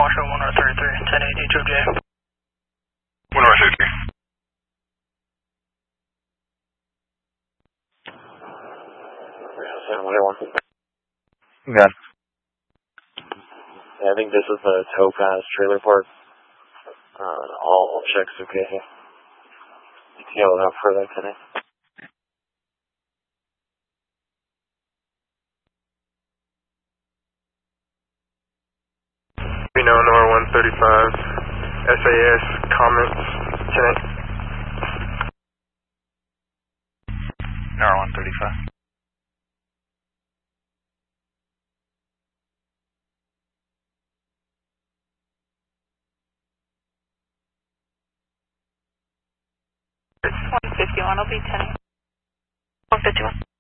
Marshall 1033, 1080 HOJ. 1033. San Juan. Good. Yeah, I think this is the Topaz trailer park. All checks okay. ETL out for that today. Reno, Nor 135, SAS, comments, tonight. Nor 135. $151 will be 10. 151.